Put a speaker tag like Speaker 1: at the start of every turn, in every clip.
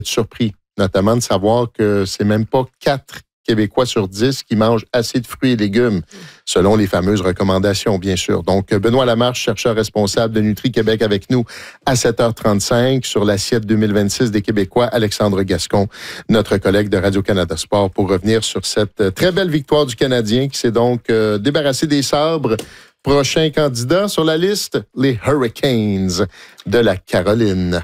Speaker 1: surpris, notamment de savoir que c'est même pas 4 Québécois sur 10 qui mangent assez de fruits et légumes, selon les fameuses recommandations, bien sûr. Donc, Benoît Lamarche, chercheur responsable de Nutri-Québec avec nous à 7h35 sur l'assiette 2026 des Québécois. Alexandre Gascon, notre collègue de Radio-Canada Sport, pour revenir sur cette très belle victoire du Canadien qui s'est donc débarrassé des sabres. Prochain candidat sur la liste, les Hurricanes de la Caroline.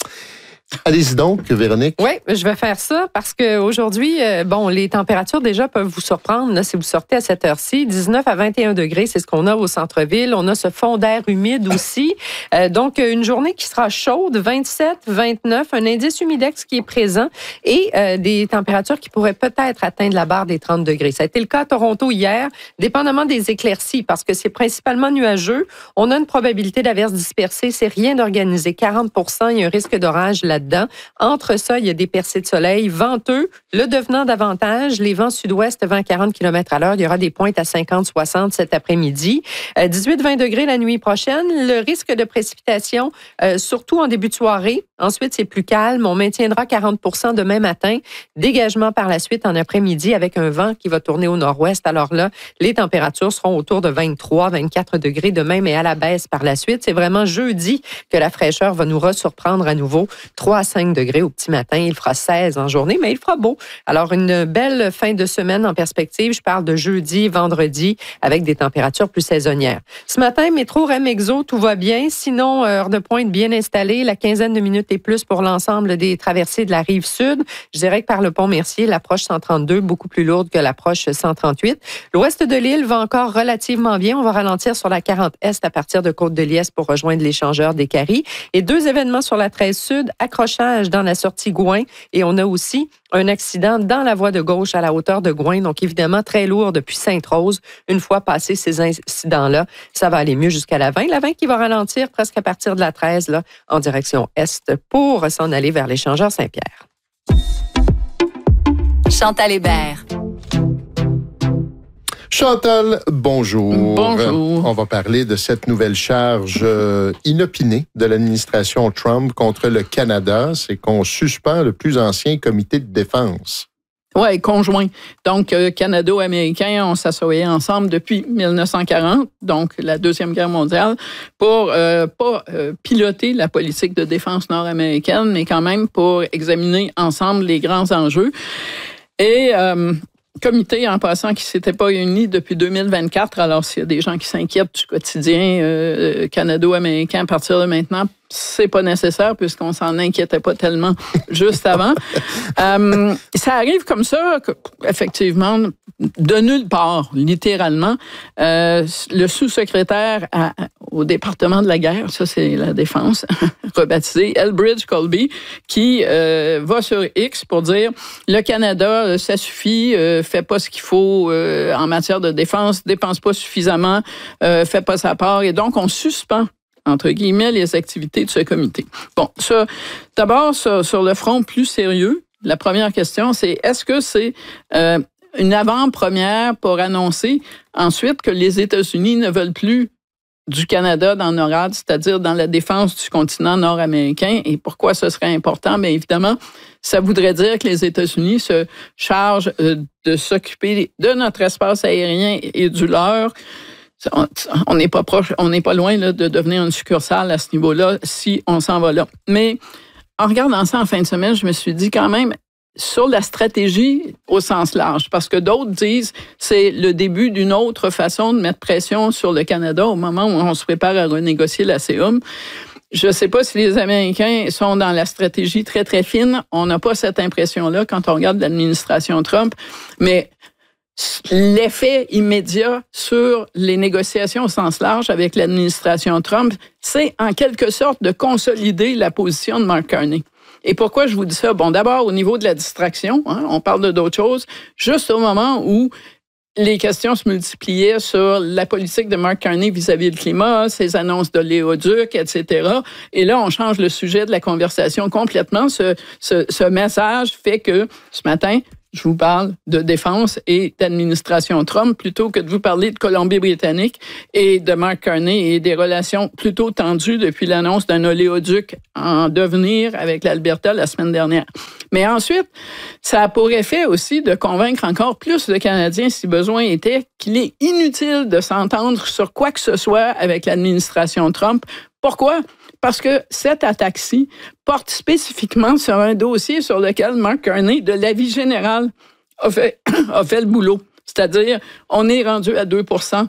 Speaker 1: Allez-y donc, Véronique.
Speaker 2: Oui, je vais faire ça parce qu'aujourd'hui, les températures déjà peuvent vous surprendre. Là, si vous sortez à cette heure-ci, 19 à 21 degrés, c'est ce qu'on a au centre-ville. On a ce fond d'air humide aussi. Donc, une journée qui sera chaude, 27, 29, un indice humidex qui est présent et des températures qui pourraient peut-être atteindre la barre des 30 degrés. Ça a été le cas à Toronto hier, dépendamment des éclaircies, parce que c'est principalement nuageux. On a une probabilité d'averses dispersées. C'est rien d'organisé. 40 %, il y a un risque d'orage là-dedans. Entre ça, il y a des percées de soleil, venteux, le devenant davantage, les vents sud-ouest, vent 40 km/h. Il y aura des pointes à 50-60 cet après-midi. 18-20 degrés la nuit prochaine. Le risque de précipitation, surtout en début de soirée. Ensuite, c'est plus calme. On maintiendra 40 % demain matin. Dégagement par la suite en après-midi avec un vent qui va tourner au nord-ouest. Alors là, les températures seront autour de 23-24 degrés demain, mais à la baisse par la suite. C'est vraiment jeudi que la fraîcheur va nous ressurprendre à nouveau. 3 à 5 degrés au petit matin. Il fera 16 en journée, mais il fera beau. Alors, une belle fin de semaine en perspective. Je parle de jeudi, vendredi, avec des températures plus saisonnières. Ce matin, métro REM-EXO, tout va bien. Sinon, heure de pointe bien installée. La quinzaine de minutes et plus pour l'ensemble des traversées de la rive sud. Je dirais que par le pont Mercier, l'approche 132, beaucoup plus lourde que l'approche 138. L'ouest de l'île va encore relativement bien. On va ralentir sur la 40 Est à partir de Côte-de-Liesse pour rejoindre l'échangeur des Caries. Et 2 événements sur la 13 Sud, accrochage dans la sortie Gouin et on a aussi un accident dans la voie de gauche à la hauteur de Gouin, donc évidemment très lourd depuis Sainte-Rose. Une fois passés ces incidents-là, ça va aller mieux jusqu'à la 20. La 20 qui va ralentir presque à partir de la 13 là, en direction est pour s'en aller vers l'échangeur Saint-Pierre.
Speaker 3: Chantal Hébert.
Speaker 1: Chantal, bonjour.
Speaker 4: Bonjour.
Speaker 1: On va parler de cette nouvelle charge inopinée de l'administration Trump contre le Canada. C'est qu'on suspend le plus ancien comité de défense.
Speaker 4: Oui, conjoint. Donc, Canado-Américains, on s'assoyait ensemble depuis 1940, donc la Deuxième Guerre mondiale, pour pas piloter la politique de défense nord-américaine, mais quand même pour examiner ensemble les grands enjeux. Et comité, en passant, qui ne s'était pas réuni depuis 2024. Alors, s'il y a des gens qui s'inquiètent du quotidien canado-américain à partir de maintenant, c'est pas nécessaire puisqu'on s'en inquiétait pas tellement juste avant. Ça arrive comme ça, effectivement, de nulle part, littéralement. Le sous-secrétaire au département de la guerre, ça c'est la défense, rebaptisé Elbridge Colby, qui va sur X pour dire le Canada, ça suffit, fait pas ce qu'il faut en matière de défense, dépense pas suffisamment, fait pas sa part, et donc on suspend entre guillemets, les activités de ce comité. Bon, ça, d'abord, sur le front plus sérieux, la première question, c'est est-ce que c'est une avant-première pour annoncer ensuite que les États-Unis ne veulent plus du Canada dans NORAD, c'est-à-dire dans la défense du continent nord-américain. Et pourquoi ce serait important? Bien évidemment, ça voudrait dire que les États-Unis se chargent de s'occuper de notre espace aérien et du leur. On n'est pas proche, on n'est pas loin là, de devenir une succursale à ce niveau-là si on s'en va là. Mais en regardant ça en fin de semaine, je me suis dit quand même sur la stratégie au sens large, parce que d'autres disent c'est le début d'une autre façon de mettre pression sur le Canada au moment où on se prépare à renégocier la CEUM. Je ne sais pas si les Américains sont dans la stratégie très, très fine. On n'a pas cette impression-là quand on regarde l'administration Trump, mais l'effet immédiat sur les négociations au sens large avec l'administration Trump, c'est en quelque sorte de consolider la position de Mark Carney. Et pourquoi je vous dis ça? Bon, d'abord, au niveau de la distraction, on parle de d'autres choses, juste au moment où les questions se multipliaient sur la politique de Mark Carney vis-à-vis du climat, ses annonces de l'éoduc, etc. Et là, on change le sujet de la conversation complètement. Ce message fait que, ce matin, je vous parle de défense et d'administration Trump plutôt que de vous parler de Colombie-Britannique et de Mark Carney et des relations plutôt tendues depuis l'annonce d'un oléoduc en devenir avec l'Alberta la semaine dernière. Mais ensuite, ça a pour effet aussi de convaincre encore plus de Canadiens, si besoin était, qu'il est inutile de s'entendre sur quoi que ce soit avec l'administration Trump. Pourquoi? Parce que cette attaque-ci porte spécifiquement sur un dossier sur lequel Mark Carney, de l'avis général, a fait le boulot. C'est-à-dire, on est rendu à 2 %.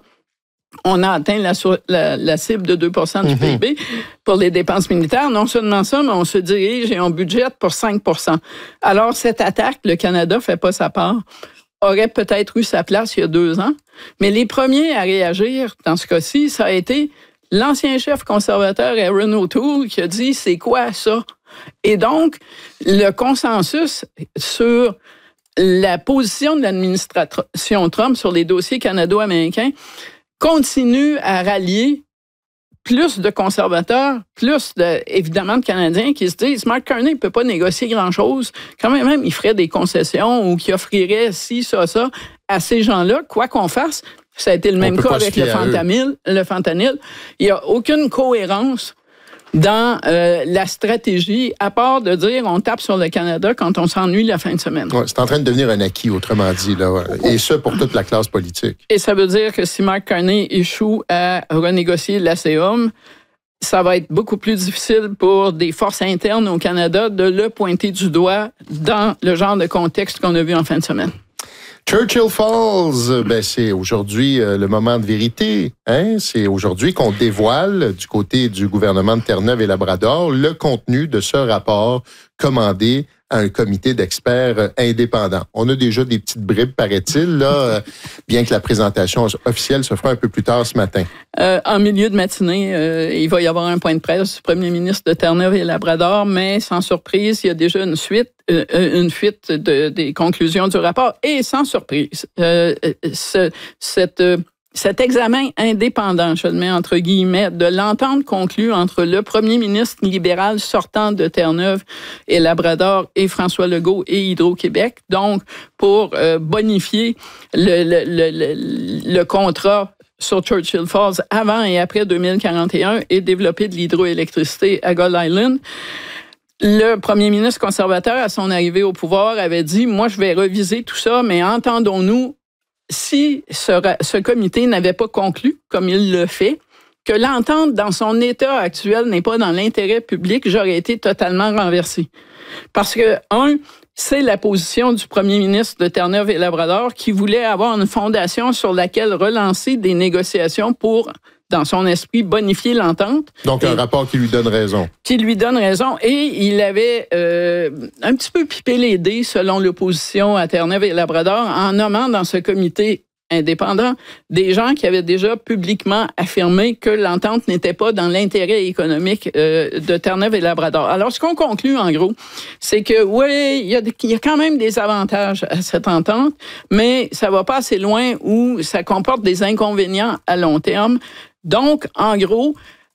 Speaker 4: On a atteint la cible de 2 % du PIB pour les dépenses militaires. Non seulement ça, mais on se dirige et on budgète pour 5 %. Alors, cette attaque, le Canada ne fait pas sa part, aurait peut-être eu sa place il y a 2 ans. Mais les premiers à réagir, dans ce cas-ci, ça a été l'ancien chef conservateur Erin O'Toole qui a dit « c'est quoi ça ?» Et donc, le consensus sur la position de l'administration Trump sur les dossiers canado-américains continue à rallier plus de conservateurs, évidemment de Canadiens qui se disent « Mark Carney ne peut pas négocier grand-chose. Quand même, il ferait des concessions ou qu'il offrirait ci, ça à ces gens-là, quoi qu'on fasse. » Ça a été le même cas avec le fentanyl. Il n'y a aucune cohérence dans la stratégie, à part de dire on tape sur le Canada quand on s'ennuie la fin de semaine.
Speaker 1: Ouais, c'est en train de devenir un acquis, autrement dit, là, et ce, pour toute la classe politique.
Speaker 4: Et ça veut dire que si Mark Carney échoue à renégocier l'ACOM, ça va être beaucoup plus difficile pour des forces internes au Canada de le pointer du doigt dans le genre de contexte qu'on a vu en fin de semaine.
Speaker 1: Churchill Falls, c'est aujourd'hui le moment de vérité. C'est aujourd'hui qu'on dévoile du côté du gouvernement de Terre-Neuve et Labrador le contenu de ce rapport commandé à un comité d'experts indépendants. On a déjà des petites bribes, paraît-il, là, bien que la présentation officielle se fera un peu plus tard ce matin.
Speaker 4: En milieu de matinée, il va y avoir un point de presse du premier ministre de Terre-Neuve et Labrador, mais sans surprise, il y a déjà une fuite des conclusions du rapport. Et sans surprise, cet examen indépendant, je le mets entre guillemets, de l'entente conclue entre le premier ministre libéral sortant de Terre-Neuve et Labrador et François Legault et Hydro-Québec, donc pour bonifier le contrat sur Churchill Falls avant et après 2041 et développer de l'hydroélectricité à Gull Island. Le premier ministre conservateur, à son arrivée au pouvoir, avait dit « Moi, je vais reviser tout ça, mais entendons-nous, si ce comité n'avait pas conclu, comme il le fait, que l'entente dans son état actuel n'est pas dans l'intérêt public, j'aurais été totalement renversé. » Parce que, c'est la position du premier ministre de Terre-Neuve et Labrador qui voulait avoir une fondation sur laquelle relancer des négociations pour, dans son esprit, bonifier l'entente.
Speaker 1: Donc, un rapport qui lui donne raison.
Speaker 4: Qui lui donne raison. Et il avait un petit peu pipé les dés, selon l'opposition à Terre-Neuve et Labrador, en nommant dans ce comité indépendant des gens qui avaient déjà publiquement affirmé que l'entente n'était pas dans l'intérêt économique de Terre-Neuve et Labrador. Alors, ce qu'on conclut, en gros, c'est que, oui, il y a quand même des avantages à cette entente, mais ça va pas assez loin où ça comporte des inconvénients à long terme. Donc, en gros,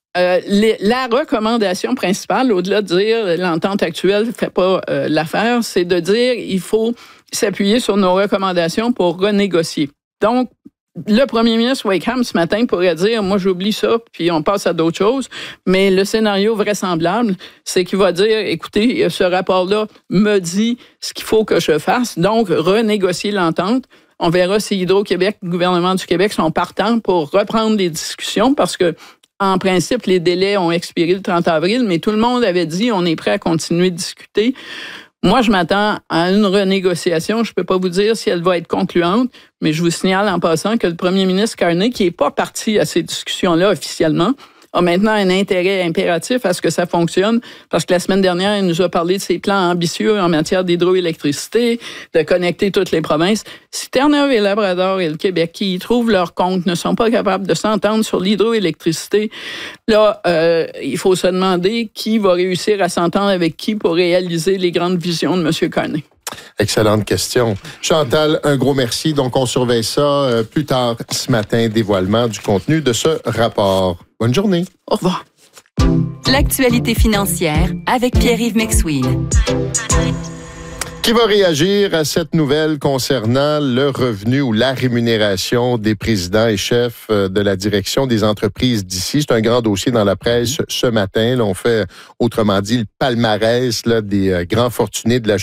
Speaker 4: la recommandation principale, au-delà de dire l'entente actuelle ne fait pas l'affaire, c'est de dire il faut s'appuyer sur nos recommandations pour renégocier. Donc, le premier ministre Wakeham, ce matin, pourrait dire « Moi, j'oublie ça, puis on passe à d'autres choses. » Mais le scénario vraisemblable, c'est qu'il va dire « Écoutez, ce rapport-là me dit ce qu'il faut que je fasse. Donc, renégocier l'entente. » On verra si Hydro-Québec, le gouvernement du Québec, sont partants pour reprendre les discussions parce que, en principe, les délais ont expiré le 30 avril, mais tout le monde avait dit on est prêt à continuer de discuter. Moi, je m'attends à une renégociation. Je ne peux pas vous dire si elle va être concluante, mais je vous signale en passant que le premier ministre Carney, qui n'est pas parti à ces discussions-là officiellement, a maintenant un intérêt impératif à ce que ça fonctionne, parce que la semaine dernière, il nous a parlé de ses plans ambitieux en matière d'hydroélectricité, de connecter toutes les provinces. Si Terre-Neuve et Labrador et le Québec, qui y trouvent leur compte, ne sont pas capables de s'entendre sur l'hydroélectricité, là, il faut se demander qui va réussir à s'entendre avec qui pour réaliser les grandes visions de M. Carney.
Speaker 1: Excellente question. Chantal, un gros merci. Donc, on surveille ça plus tard ce matin, dévoilement du contenu de ce rapport. Bonne journée.
Speaker 4: Au revoir.
Speaker 3: L'actualité financière avec Pierre-Yves McSween.
Speaker 1: Qui va réagir à cette nouvelle concernant le revenu ou la rémunération des présidents et chefs de la direction des entreprises d'ici? C'est un grand dossier dans la presse ce matin. Là, on fait, autrement dit, le palmarès là, des grands fortunés de la